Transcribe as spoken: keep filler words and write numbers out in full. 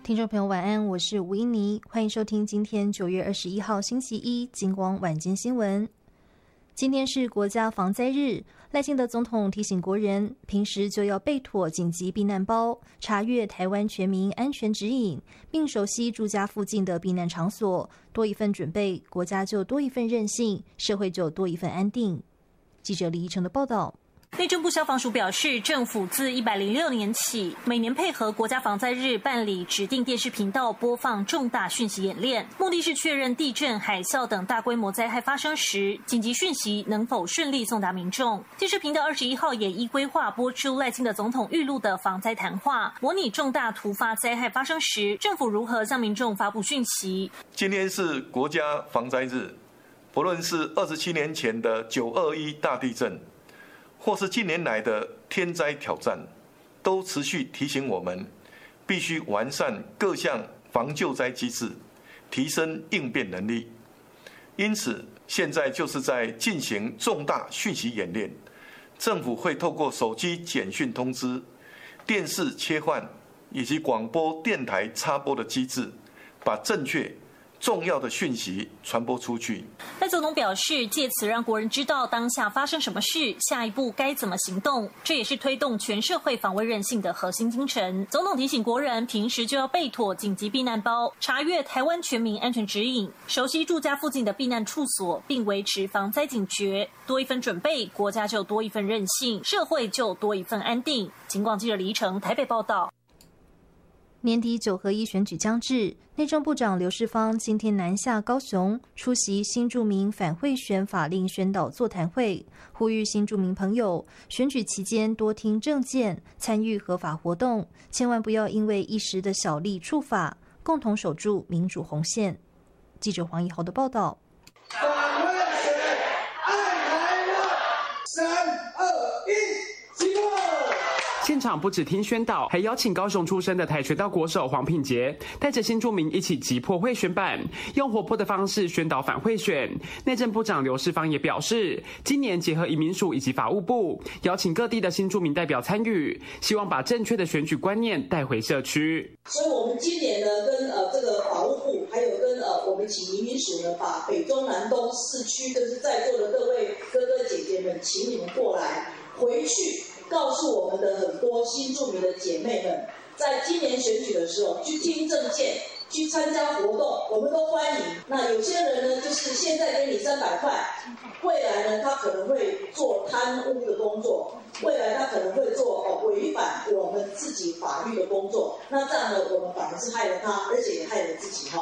听众朋友晚安，我是吴英妮，欢迎收听今天九月二十一号星期一金光晚间新闻。今天是国家防灾日，赖清德总统提醒国人，平时就要备妥紧急避难包，查阅台湾全民安全指引，并熟悉住家附近的避难场所，多一份准备，国家就多一份韧性，社会就多一份安定。记者李怡成的报道。 内政部消防署表示，政府自一百零六年起，每年配合国家防灾日办理指定电视频道播放重大讯息演练，目的是确认地震、海啸等大规模灾害发生时，紧急讯息能否顺利送达民众。电视频道二十一号也依规划播出赖清德总统预录的防灾谈话，模拟重大突发灾害发生时，政府如何向民众发布讯息。 今天是国家防灾日，不论是二十七年前的九二一大地震，或是近年来的天灾挑战，都持续提醒我们，必须完善各项防救灾机制，提升应变能力。因此，现在就是在进行重大讯息演练，政府会透过手机简讯通知、电视切换以及广播电台插播的机制，把正确重要的讯息传播出去。 赖总统表示，借此让国人知道当下发生什么事，下一步该怎么行动，这也是推动全社会防卫韧性的核心精神。总统提醒国人，平时就要备妥紧急避难包，查阅台湾全民安全指引，熟悉住家附近的避难处所，并维持防灾警觉。多一份准备，国家就多一份韧性，社会就多一份安定。警广记者黎成台北报道。 年底九合一选举将至，内政部长刘世芳今天南下高雄出席新住民反贿选法令宣导座谈会，呼吁新住民朋友选举期间多听政见，参与合法活动，千万不要因为一时的小利触法，共同守住民主红线。记者黄怡豪的报道。 反贿选，爱台湾，三二一，起步！ 现场不只听宣导，还邀请高雄出身的跆拳道国手黄品杰，带着新住民一起击破贿选板，用活泼的方式宣导反贿选。内政部长刘世芳也表示，今年结合移民署以及法务部，邀请各地的新住民代表参与，希望把正确的选举观念带回社区。 所以我们今年呢，跟呃这个法务部，还有跟呃我们请移民署呢，把北中南东四区，就是在座的各位哥哥姐姐们，请你们过来，回去告诉我们的很多新住民的姐妹们，在今年选举的时候去听政见，去参加活动，我们都欢迎。那有些人呢，就是现在给你三百块，未来呢他可能会做贪污的工作，未来他可能会做哦违反我们自己法律的工作。那这样呢，我们反而是害了他，而且也害了自己哈。